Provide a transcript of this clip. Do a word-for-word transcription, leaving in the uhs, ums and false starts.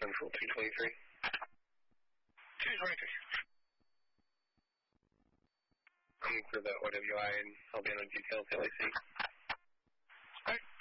Central two twenty-three. two twenty-three. I'm for the O W I and Albano details L A C. Alright.